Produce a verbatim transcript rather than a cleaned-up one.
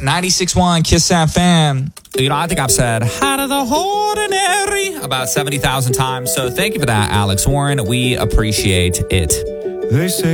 ninety-six point one Kiss F M. You know, I think I've said out of the ordinary about seventy thousand times. So thank you for that, Alex Warren. We appreciate it. They say